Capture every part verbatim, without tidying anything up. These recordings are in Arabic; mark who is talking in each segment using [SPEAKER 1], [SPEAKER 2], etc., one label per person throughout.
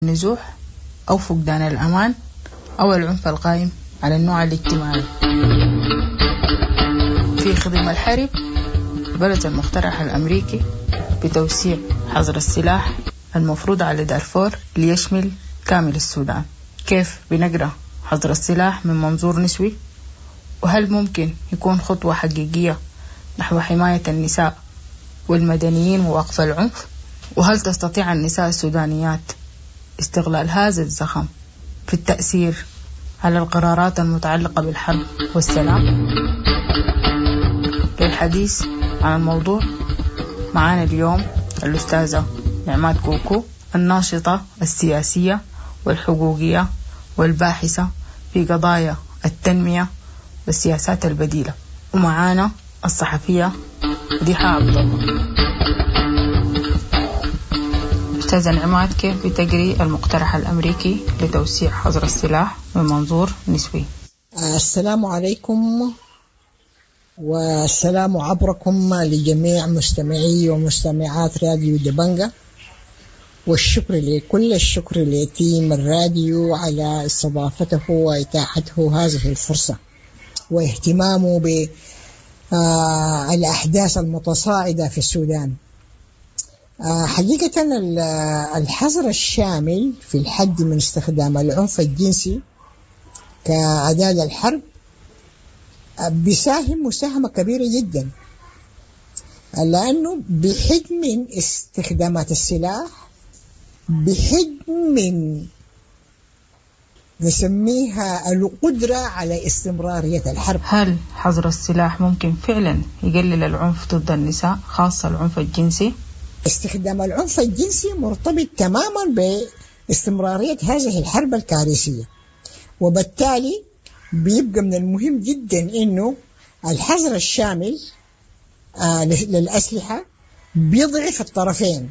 [SPEAKER 1] النزوح أو فقدان الأمان أو العنف القائم على النوع الاجتماعي. في خضم الحرب بلد المقترح الأمريكي بتوسيع حظر السلاح المفروض على دارفور ليشمل كامل السودان. كيف بنقرأ حظر السلاح من منظور نسوي؟ وهل ممكن يكون خطوة حقيقية نحو حماية النساء والمدنيين ووقف العنف؟ وهل تستطيع النساء السودانيات استغلال هذا الزخم في التأثير على القرارات المتعلقة بالحرب والسلام؟ للحديث عن الموضوع معانا اليوم الأستاذة نعمات كوكو، الناشطة السياسية والحقوقية والباحثة في قضايا التنمية والسياسات البديلة، ومعانا الصحفية ضحى عبد الله. أستاذة نعمات، كيف بتقري المقترح الأمريكي لتوسيع حظر السلاح من منظور نسوي؟
[SPEAKER 2] السلام عليكم، والسلام عبركم لجميع مستمعي ومستمعات راديو دبنجة، والشكر لكل الشكر لتيم الراديو على استضافته وإتاحته هذه الفرصة واهتمامه بالأحداث المتصاعدة في السودان. حقيقة الحظر الشامل في الحد من استخدام العنف الجنسي كأداة للحرب بيساهم مساهمة كبيرة جدا، لأنه بحد من استخدامات السلاح، بحد من نسميها القدرة على استمرارية الحرب.
[SPEAKER 1] هل حظر السلاح ممكن فعلا يقلل العنف ضد النساء، خاصة العنف الجنسي؟
[SPEAKER 2] استخدام العنف الجنسي مرتبط تماما باستمرارية هذه الحرب الكارثية، وبالتالي بيبقى من المهم جدا إنه الحظر الشامل آه للأسلحة بيضعف الطرفين،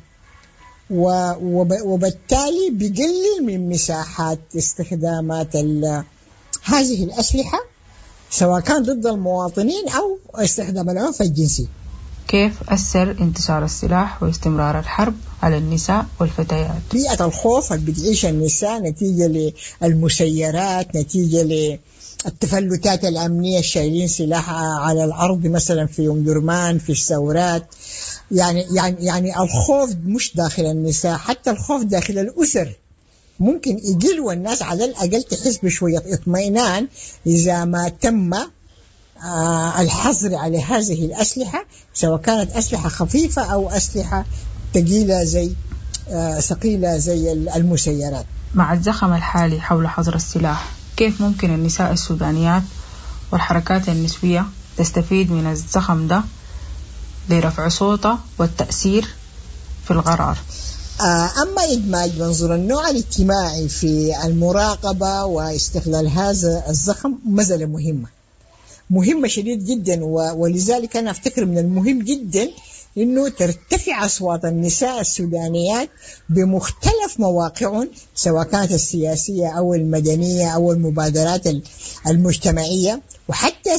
[SPEAKER 2] وبالتالي بيقلل من مساحات استخدامات هذه الأسلحة سواء كان ضد المواطنين أو استخدام العنف الجنسي.
[SPEAKER 1] كيف أثر انتشار السلاح واستمرار الحرب على النساء والفتيات؟
[SPEAKER 2] بيئة الخوف اللي بتعيش النساء نتيجة للمسيرات، نتيجة للتفلتات الأمنية الشايلين سلاح على الأرض مثلا في أم درمان، في الثورات. يعني يعني يعني الخوف مش داخل النساء، حتى الخوف داخل الأسر ممكن يقل، والناس على الأقل تحس بشوية اطمئنان إذا ما تم آه الحظر على هذه الأسلحة، سواء كانت أسلحة خفيفة أو أسلحة ثقيلة زي آه ثقيلة زي المسيرات.
[SPEAKER 1] مع الزخم الحالي حول حظر السلاح، كيف ممكن النساء السودانيات والحركات النسوية تستفيد من الزخم ده لرفع صوتها والتأثير في القرار؟
[SPEAKER 2] أما إدماج منظور النوع الاجتماعي في المراقبة واستغلال هذا الزخم مسألة مهمة مهمة شديد جدا، ولذلك أنا أفتكر من المهم جدا إنه ترتفع أصوات النساء السودانيات بمختلف مواقعهم، سواء كانت السياسية أو المدنية أو المبادرات المجتمعية، وحتى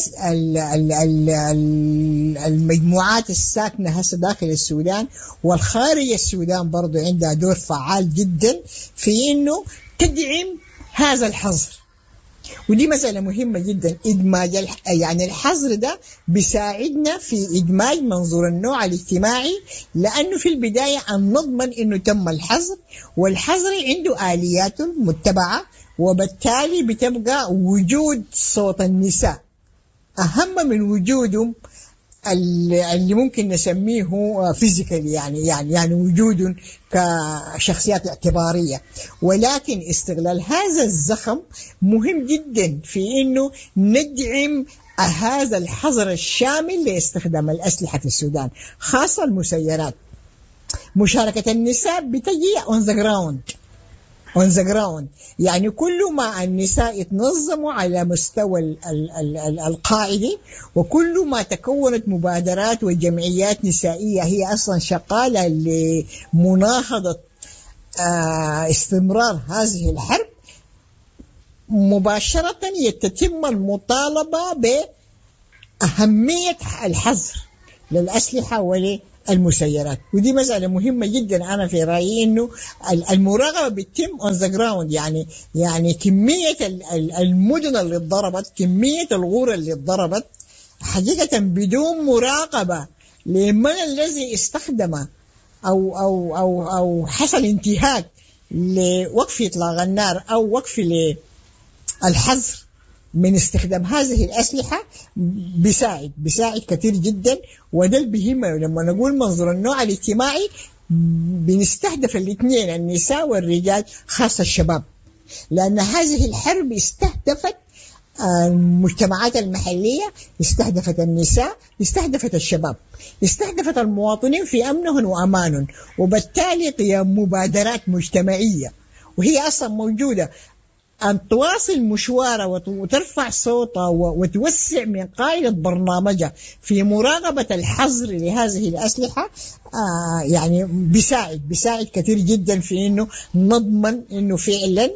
[SPEAKER 2] المجموعات الساكنة هسه داخل السودان والخارج السودان برضو عندها دور فعال جدا في إنه تدعم هذا الحظر. ودي مسألة مهمة جدا، إدماج يعني الحظر ده بيساعدنا في إدماج منظور النوع الاجتماعي، لأنه في البداية أن نضمن إنه تم الحظر، والحظر عنده آلياته المتبعة، وبالتالي بتبقى وجود صوت النساء أهم من وجودهم اللي ممكن نسميه فيزيكال، يعني يعني يعني وجود كشخصيات اعتبارية. ولكن استغلال هذا الزخم مهم جدا في إنه ندعم هذا الحظر الشامل لاستخدام الأسلحة في السودان، خاصة المسيرات. مشاركة النساء بتجي on the ground on the ground يعني كل ما النساء يتنظموا على مستوى ال ال ال القاعدة، وكل ما تكونت مبادرات وجمعيات نسائية هي أصلا شغالة لمناهضة آه استمرار هذه الحرب، مباشرة يتم المطالبة بأهمية الحظر للأسلحة المسيرات. ودي مسألة مهمة جدا. أنا في رأيي إنه المراقبة بتتم on the ground، يعني يعني كمية المدن اللي اتضربت، كمية الغور اللي اتضربت حقيقة بدون مراقبة لمن الذي استخدم أو أو أو أو حصل انتهاك لوقف إطلاق النار أو وقف للحظر من استخدام هذه الأسلحة، بيساعد بيساعد كثير جدا. وده اللي بيهمنا لما نقول منظور النوع الاجتماعي، بنستهدف الاثنين، النساء والرجال، خاصة الشباب، لأن هذه الحرب استهدفت المجتمعات المحلية، استهدفت النساء، استهدفت الشباب، استهدفت المواطنين في أمنهم وأمانهم. وبالتالي قيام مبادرات مجتمعية وهي أصلا موجودة أن تواصل مشوارها وترفع صوتها وتوسع من قاعدة برنامجها في مراقبة الحظر لهذه الأسلحة، آه يعني بيساعد بيساعد كثير جدا في إنه نضمن إنه فعلا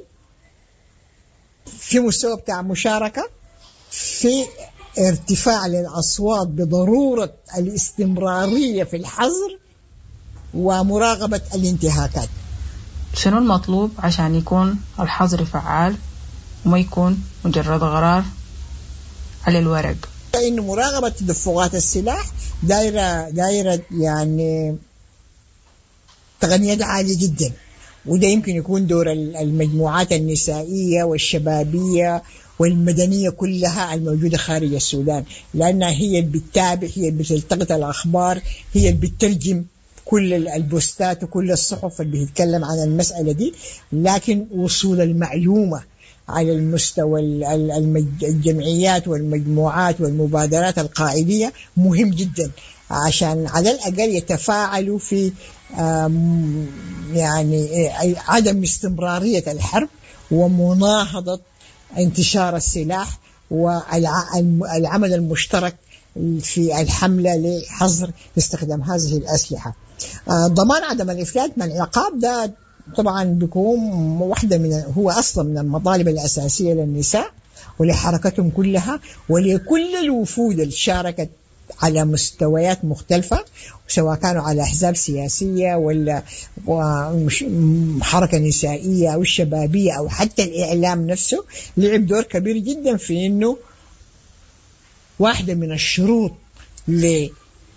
[SPEAKER 2] في مستوى بتاع مشاركة، في ارتفاع للأصوات بضرورة الاستمرارية في الحظر ومراقبة الانتهاكات.
[SPEAKER 1] شنو المطلوب عشان يكون الحظر فعال وما يكون مجرد قرار على الورق؟
[SPEAKER 2] إنه مراقبة تدفقات السلاح دايرة دايرة يعني تقنيات عالية جدا، وده يمكن يكون دور المجموعات النسائية والشبابية والمدنية كلها الموجودة خارج السودان، لأنها هي اللي بتتابع، هي اللي بتلتقط الأخبار، هي اللي بتترجم كل البوستات وكل الصحف اللي بتتكلم عن المسألة دي. لكن وصول المعلومة على المستوى الجمعيات والمجموعات والمبادرات القائدية مهم جدا، عشان على الأقل يتفاعلوا في يعني عدم استمرارية الحرب ومناهضة انتشار السلاح والعمل المشترك في الحملة لحظر استخدام هذه الأسلحة. ضمان عدم الإفلات من العقاب ده طبعا بيكون واحدة من هو أصلا من المطالب الأساسية للنساء ولحركتهم كلها ولكل الوفود اللي شاركت على مستويات مختلفة، سواء كانوا على أحزاب سياسية ولا حركة نسائية أو الشبابية أو حتى الإعلام نفسه، لعب دور كبير جدا في إنه واحدة من الشروط لأي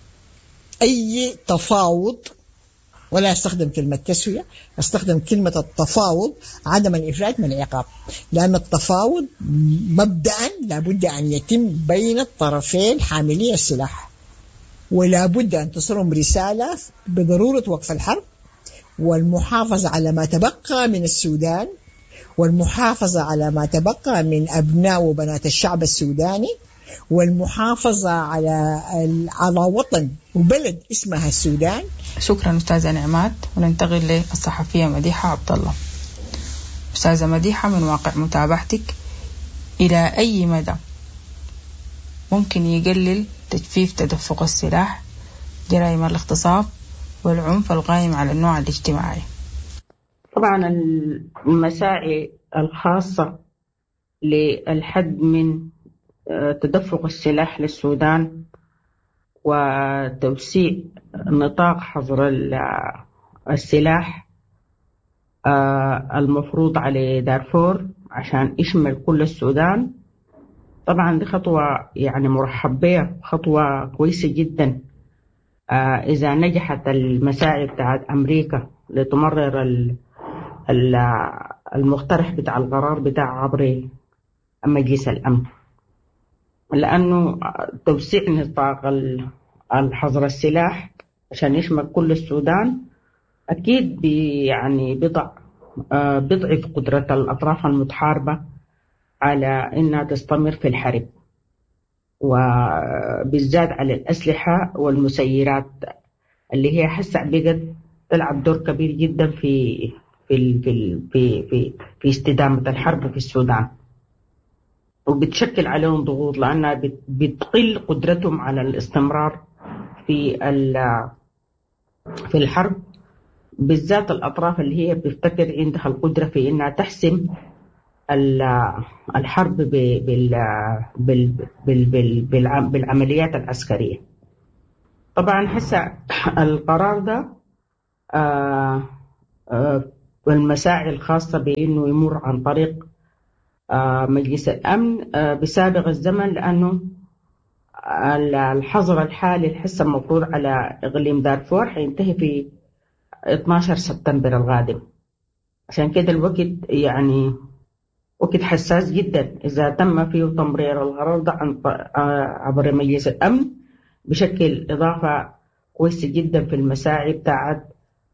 [SPEAKER 2] تفاوض، ولا استخدم كلمة تسوية، استخدم كلمة التفاوض، عدم الإفلات من العقاب، لأن التفاوض مبدأ لابد أن يتم بين الطرفين حاملي السلاح، ولا بد أن تصلهم رسالة بضرورة وقف الحرب والمحافظة على ما تبقى من السودان والمحافظة على ما تبقى من أبناء وبنات الشعب السوداني والمحافظة على على وطن وبلد اسمها السودان.
[SPEAKER 1] شكرا أستاذة نعمات. وننتقل للصحفية مديحة عبد الله. أستاذة مديحة، من واقع متابعتك، إلى أي مدى ممكن يقلل تجفيف تدفق السلاح، جرائم الاغتصاب والعنف القائم على النوع الاجتماعي؟
[SPEAKER 3] طبعا المساعي الخاصة للحد من تدفق السلاح للسودان وتوسيع نطاق حظر السلاح المفروض على دارفور عشان يشمل كل السودان، طبعا دي خطوة يعني مرحب بها، خطوة كويسة جدا. إذا نجحت المساعي بتاعت أمريكا لتمرر المقترح بتاع القرار بتاع عبر مجلس الأمن، لأنه توسيع نطاق الحظر السلاح عشان يشمل كل السودان أكيد بي يعني بضع بضعف قدرة الأطراف المتحاربة على أنها تستمر في الحرب، وبالذات على الأسلحة والمسيرات اللي هي حسا بقت تلعب دور كبير جدا في في في في في, في استدامة الحرب في السودان، وبتشكل عليهم ضغوط لأنها بتقل قدرتهم على الاستمرار في في الحرب، بالذات الأطراف اللي هي بتفتكر عندها القدرة في إنها تحسم الحرب بالعمليات العسكرية. طبعا هسه القرار ده آه آه والمساعي الخاصة بأنه يمر عن طريق آه مجلس الأمن آه بسابق الزمن، لأنه الحظر الحالي اللي هسه المفروض على إقليم دارفور حينتهي في اثني عشر سبتمبر القادم. عشان كده الوقت يعني وقت حساس جدا إذا تم فيه تمرير القرار ده عن عبر مجلس الأمن بشكل إضافة كويسة جدا في المساعي بتاعت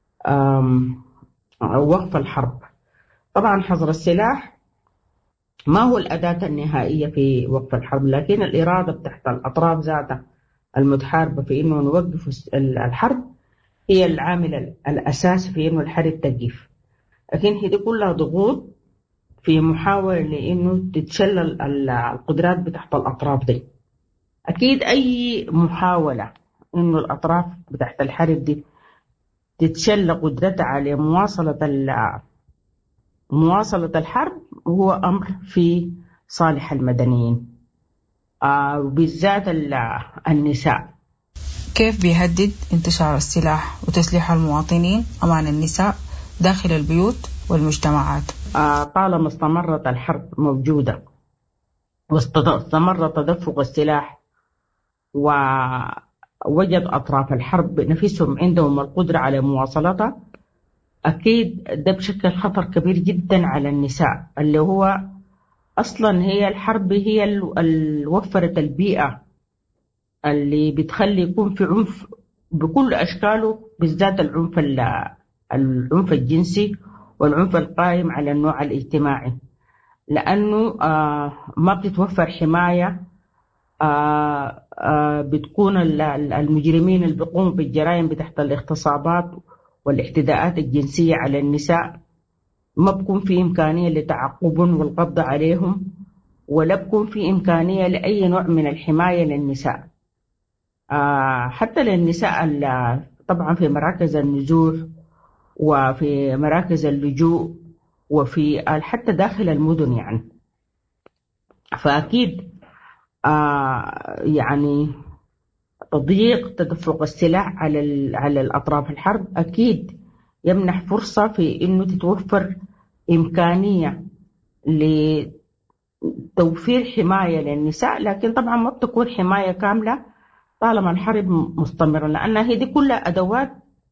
[SPEAKER 3] وقف الحرب. طبعا حظر السلاح ما هو الأداة النهائية في وقف الحرب، لكن الإرادة بتاعت الأطراف ذاتها المتحاربة في إنه نوقف الحرب هي العامل الأساسي في إنه الحرب تقف. لكن هي دي كلها ضغوط في محاولة لإنه تتشلل القدرات بتاعت الأطراف دي. أكيد أي محاولة إنه الأطراف بتاعت الحرب دي تتشل قدرتها على مواصلة مواصلة الحرب هو أمر في صالح المدنيين وبالذات النساء.
[SPEAKER 1] كيف بيهدد انتشار السلاح وتسليح المواطنين أمام النساء داخل البيوت والمجتمعات؟
[SPEAKER 3] طالما استمرت الحرب موجودة واستمر تدفق السلاح ووجد أطراف الحرب نفسهم عندهم القدرة على مواصلتها، أكيد ده بشكل خطر كبير جدا على النساء، اللي هو أصلا هي الحرب هي اللي وفرت البيئة اللي بتخلي يكون في عنف بكل أشكاله، بالذات العنف العنف الجنسي والعنف القائم على النوع الاجتماعي، لأنه آه ما بتتوفر حماية. آه آه بتكون المجرمين اللي بيقوموا بالجرائم بتحت الاغتصابات والاعتداءات الجنسية على النساء ما بكون في إمكانية لتعقبهم والقبض عليهم، ولا بكون في إمكانية لأي نوع من الحماية للنساء. آه حتى للنساء طبعا في مراكز النزوح وفي مراكز اللجوء وفي حتى داخل المدن يعني. فأكيد آه يعني تضييق تدفق السلاح على على الأطراف الحرب أكيد يمنح فرصة في إنه تتوفر إمكانية لتوفير حماية للنساء، لكن طبعا ما بتكون حماية كاملة طالما الحرب مستمرة، لأن هذه كلها أدوات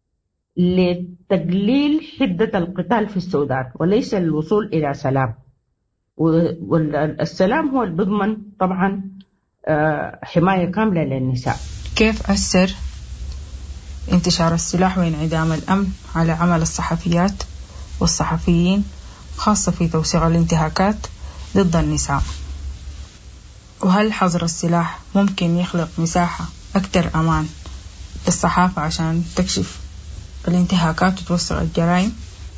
[SPEAKER 3] لتقليل حدة القتال في السودان وليس الوصول إلى سلام. والسلام هو اللي بيضمن طبعا حماية كاملة للنساء.
[SPEAKER 1] كيف أثر انتشار السلاح وانعدام الأمن على عمل الصحفيات والصحفيين، خاصة في توثيق الانتهاكات ضد النساء؟ وهل حظر السلاح ممكن يخلق مساحة أكثر أمان للصحافة عشان تكشف الانتهاكات وتوثق الجرائم؟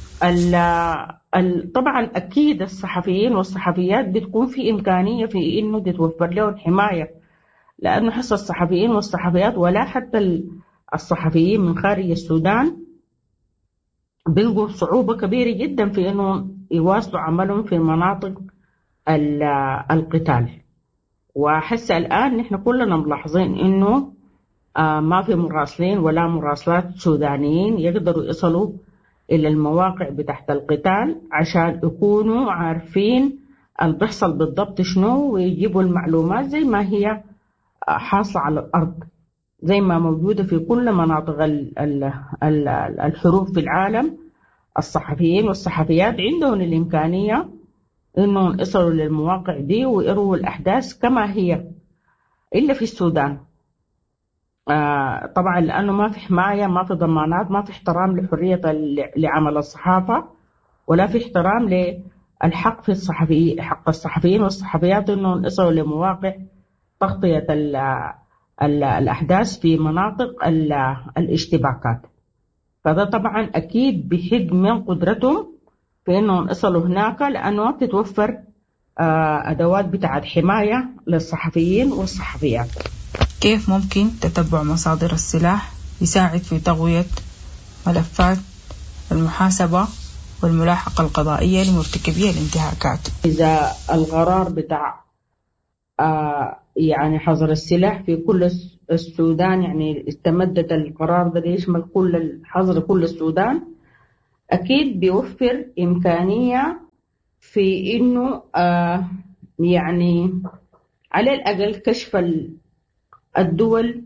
[SPEAKER 3] طبعا أكيد الصحفيين والصحفيات بتكون في إمكانية في إنه تتوفر لهم حماية، لأنه حس الصحفيين والصحفيات ولا حتى الصحفيين من خارج السودان بيلقوا صعوبة كبيرة جدا في إنه يواصلوا عملهم في مناطق القتال. وحس الآن نحن كلنا ملاحظين إنه ما في مراسلين ولا مراسلات سودانيين يقدروا يصلوا إلى المواقع بتاعت القتال عشان يكونوا عارفين اللي بيحصل بالضبط شنو، ويجيبوا المعلومات زي ما هي حاصلة على الأرض، زي ما موجودة في كل مناطق الحروب في العالم. الصحفيين والصحفيات عندهم الإمكانية إنهم يصلوا للمواقع دي ويروا الأحداث كما هي، إلا في السودان آه طبعا لأنه ما في حماية، ما في ضمانات، ما في احترام لحرية لعمل الصحافة، ولا في احترام للحق في الصحفي حق الصحفيين والصحفيات إنهم يصلوا لمواقع تغطية ال ال الأحداث في مناطق الاشتباكات. فده طبعا أكيد بحد من قدرتهم في إنهم يصلوا هناك، لأنه تتوفر آه أدوات بتاعت حماية للصحفيين والصحفيات.
[SPEAKER 1] كيف ممكن تتبع مصادر السلاح يساعد في تقوية ملفات المحاسبة والملاحقة القضائية لمرتكبي الانتهاكات؟
[SPEAKER 3] إذا القرار بتاع آه يعني حظر السلاح في كل السودان، يعني استمدت القرار ده يشمل كل حظر كل السودان، أكيد بيوفر إمكانية في إنه آه يعني على الأقل كشف الدول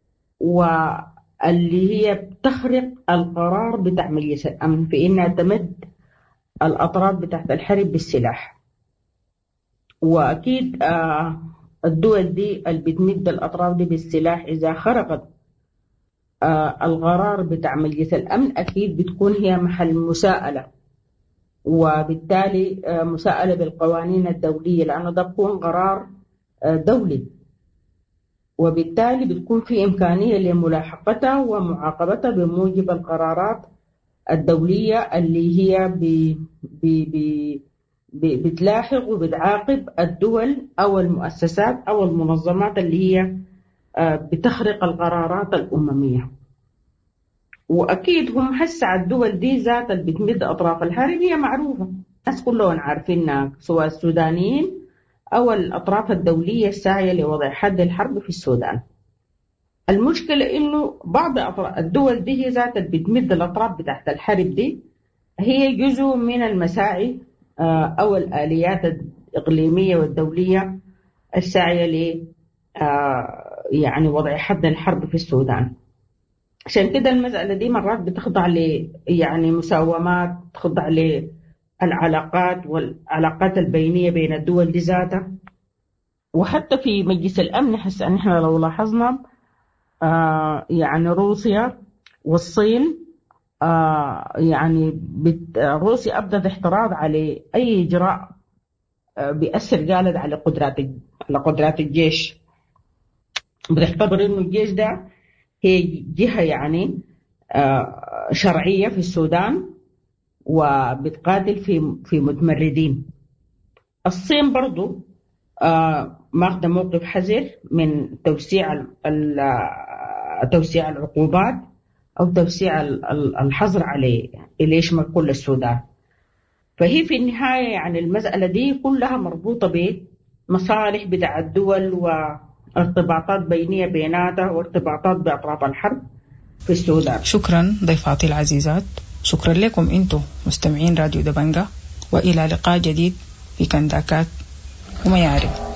[SPEAKER 3] واللي هي بتخرق القرار بتاع مجلس الأمن في إنها تمد الأطراف بتاعت الحرب بالسلاح. وأكيد آه الدول دي اللي بتمد الأطراف دي بالسلاح إذا خرقت آه القرار بتاع مجلس الأمن أكيد بتكون هي محل مساءلة، وبالتالي آه مساءلة بالقوانين الدولية، لأنه ده بيكون قرار آه دولي، وبالتالي بتكون في إمكانية لملاحقتها ومعاقبتها بموجب القرارات الدولية اللي هي بي بي بي بتلاحق وبتعاقب الدول أو المؤسسات أو المنظمات اللي هي بتخرق القرارات الأممية. وأكيد هم هسه الدول دي ذات اللي بتمد أطراف الحرب هي معروفة، الناس كلهم عارفينها، سواء السودانيين أو الأطراف الدولية الساعية لوضع حد الحرب في السودان. المشكلة إنه بعض الدول دي هي ذات اللي بتمد الأطراف بتاعت الحرب دي هي جزء من المساعي أو الآليات الإقليمية والدولية الساعية ل يعني وضع حد الحرب في السودان. عشان كده المسألة دي مرات بتخضع ل يعني مساومات، تخضع للعلاقات والعلاقات البينية بين الدول دي ذاتها. وحتى في مجلس الأمن حس أن احنا لو لاحظنا آه يعني روسيا والصين آه يعني بت روسيا أبدت احتراض على أي إجراء آه بيأثر قالت على قدرات على قدرات الجيش، بتعتبر إنه الجيش ده هي جهة يعني آه شرعية في السودان وبتقاتل في في متمردين. الصين برضو آه ماخذة موقف حذر من توسيع توسيع العقوبات أو توسيع الحظر عليه اللي يشمل كل السودان. فهي في النهاية يعني المسألة دي كلها مربوطة بمصالح بتاع الدول وارتباطات بينية بيناتها وارتباطات بأطراف الحرب في السودان.
[SPEAKER 1] شكرا ضيفاتي العزيزات، شكرا لكم انتم مستمعين راديو دبنجة، وإلى لقاء جديد في كنداكات وما يعرف.